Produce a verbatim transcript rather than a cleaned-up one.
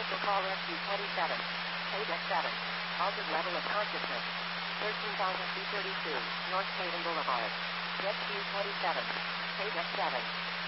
Special call S U twenty-seven. Page X seven. Altered level of consciousness. thirteen thousand two thirty-two. North Haven Boulevard. Jet Q twenty-seven. Page X seven.